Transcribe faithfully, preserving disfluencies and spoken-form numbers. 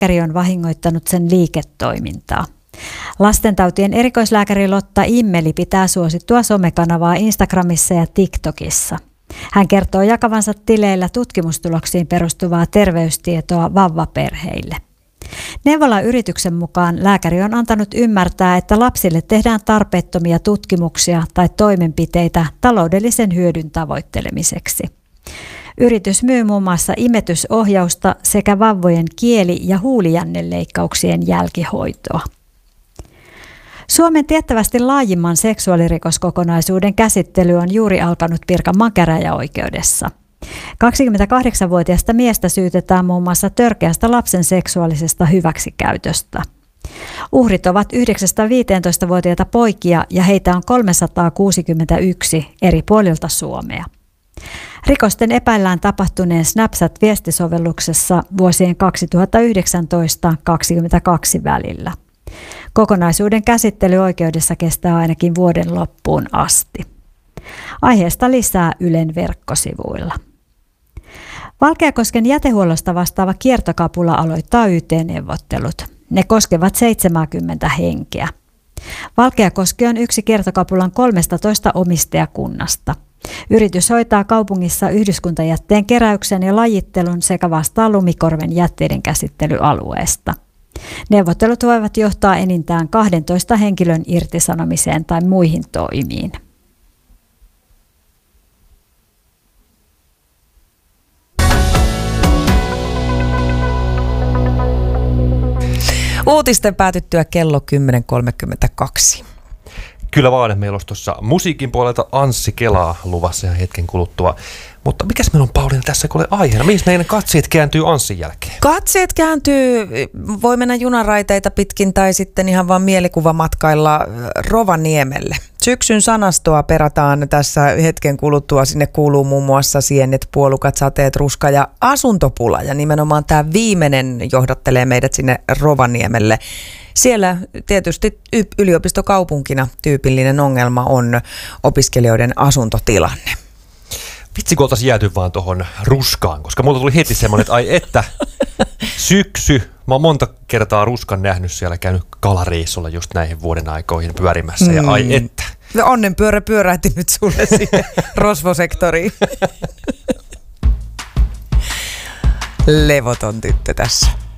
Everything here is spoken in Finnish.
lääkäri on vahingoittanut sen liiketoimintaa. Lastentautien erikoislääkäri Lotta Immeli pitää suosittua somekanavaa Instagramissa ja TikTokissa. Hän kertoo jakavansa tileillä tutkimustuloksiin perustuvaa terveystietoa vauvaperheille. Neuvola-yrityksen mukaan lääkäri on antanut ymmärtää, että lapsille tehdään tarpeettomia tutkimuksia tai toimenpiteitä taloudellisen hyödyn tavoittelemiseksi. Yritys myy muun muassa imetysohjausta sekä vauvojen kieli- ja huulijänneleikkauksien jälkihoitoa. Suomen tiettävästi laajimman seksuaalirikoskokonaisuuden käsittely on juuri alkanut Pirkanmaan käräjäoikeudessa. kaksikymmentäkahdeksanvuotiaista miestä syytetään muun muassa törkeästä lapsen seksuaalisesta hyväksikäytöstä. Uhrit ovat yhdeksästä-viiteentoista-vuotiaita poikia ja heitä on kolmesataakuusikymmentäyksi eri puolilta Suomea. Rikosten epäillään tapahtuneen Snapchat-viestisovelluksessa vuosien kaksituhattayhdeksäntoista kaksikymmentäkaksi välillä. Kokonaisuuden käsittely oikeudessa kestää ainakin vuoden loppuun asti. Aiheesta lisää Ylen verkkosivuilla. Valkeakosken jätehuollosta vastaava kiertokapula aloittaa Y T-neuvottelut. Ne koskevat seitsemänkymmentä henkeä. Valkeakoski on yksi kiertokapulan kolmestatoista omistajakunnasta. Yritys hoitaa kaupungissa yhdyskuntajätteen keräyksen ja lajittelun sekä vastaa Lumikorven jätteiden käsittelyalueesta. Neuvottelut voivat johtaa enintään kahdentoista henkilön irtisanomiseen tai muihin toimiin. Uutisten päätyttyä kello kymmenen kolmekymmentäkaksi. Kyllä vaan, meillä olisi tuossa musiikin puolelta Anssi Kelaa luvassa ja hetken kuluttua. Mutta mikäs meillä on, Pauliina, tässä kun ole aiheena? Mihin meidän katseet kääntyy Anssin jälkeen? Katseet kääntyy, voi mennä junaraiteita pitkin tai sitten ihan vaan mielikuvamatkailla Rovaniemelle. Syksyn sanastoa perataan tässä hetken kuluttua. Sinne kuuluu muun muassa sienet, puolukat, sateet, ruska ja asuntopula. Ja nimenomaan tämä viimeinen johdattelee meidät sinne Rovaniemelle. Siellä tietysti yliopistokaupunkina tyypillinen ongelma on opiskelijoiden asuntotilanne. Vitsi, kun oltaisiin jääty vaan tuohon ruskaan, koska mulla tuli heti semmoinen, että ai että, syksy. Mä oon monta kertaa ruskan nähnyt siellä, käynyt kalareissulla just näihin vuoden aikoihin pyörimässä ja ai että. Onnenpyörä pyörähti nyt sulle siihen rosvosektoriin. Levoton tyttö tässä.